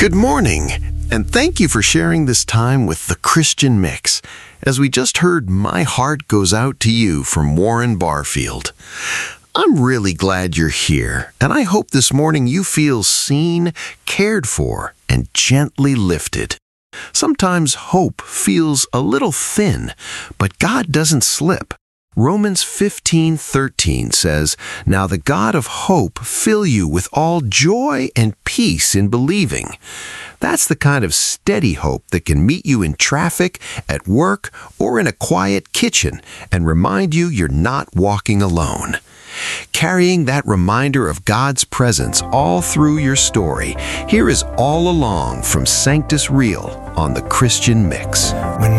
Good morning, and thank you for sharing this time with the Christian Mix. As we just heard, My Heart Goes Out to You from Warren Barfield. I'm really glad you're here, and I hope this morning you feel seen, cared for, and gently lifted. Sometimes hope feels a little thin, but God doesn't slip. Romans 15:13 says, "Now the God of hope fill you with all joy and peace in believing." That's the kind of steady hope that can meet you in traffic, at work, or in a quiet kitchen and remind you you're not walking alone. Carrying that reminder of God's presence all through your story, here is All Along from Sanctus Real on the Christian Mix. When